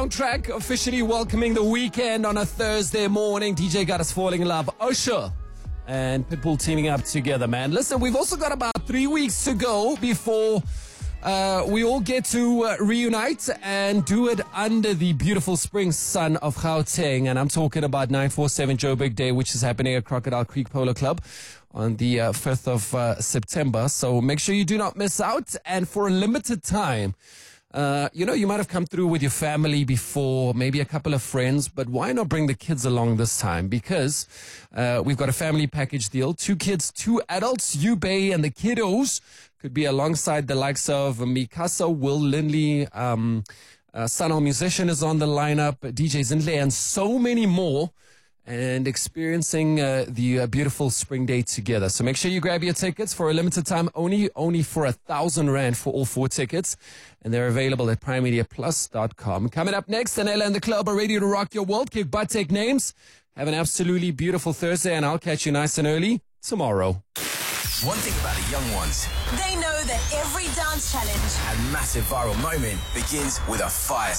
soundtrack, officially welcoming the weekend on a Thursday morning. DJ got us falling in love. Usher and Pitbull teaming up together, man. Listen, we've also got about 3 weeks to go before we all get to reunite and do it under the beautiful spring sun of Gauteng. And I'm talking about 947 Joburg Day, which is happening at Crocodile Creek Polo Club on the 5th of September. So make sure you do not miss out. And for a limited time, you might have come through with your family before, maybe a couple of friends, but why not bring the kids along this time? Because we've got a family package deal. 2 kids, 2 adults, you, Bay, and the kiddos could be alongside the likes of Mikasa, Will Lindley, Sano Musician is on the lineup, DJ Zinhle, and so many more, and experiencing the beautiful spring day together. So make sure you grab your tickets for a limited time, only for 1,000 Rand for all 4 tickets. And they're available at primemediaplus.com. Coming up next, Anela and the club are ready to rock your world. Kick butt, take names. Have an absolutely beautiful Thursday, and I'll catch you nice and early tomorrow. One thing about the young ones, they know that every dance challenge and massive viral moment begins with a fire